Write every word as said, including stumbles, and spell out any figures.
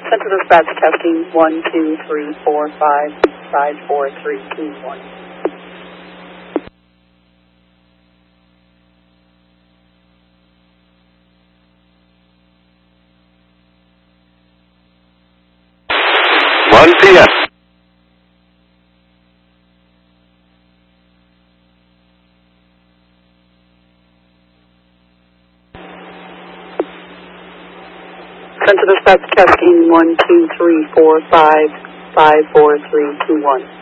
Center dispatch testing one, two, three, four, five, five, four, three, two, one. one P M Center dispatch testing one, two, three, four, five, five, four, three, two, one.